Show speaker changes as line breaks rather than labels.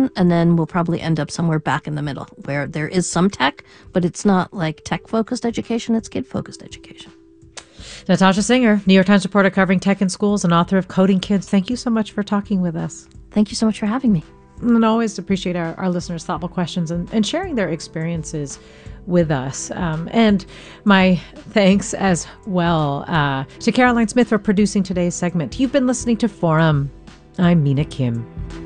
education, and then we'll probably end up somewhere back in the middle where there is some tech, but it's not like tech-focused education, it's kid-focused education.
Natasha Singer, New York Times reporter covering tech in schools and author of Coding Kids. Thank you so much for talking with us.
Thank you so much for having me.
And always appreciate our listeners' thoughtful questions and sharing their experiences with us. And my thanks as well to Caroline Smith for producing today's segment. You've been listening to Forum. I'm Mina Kim.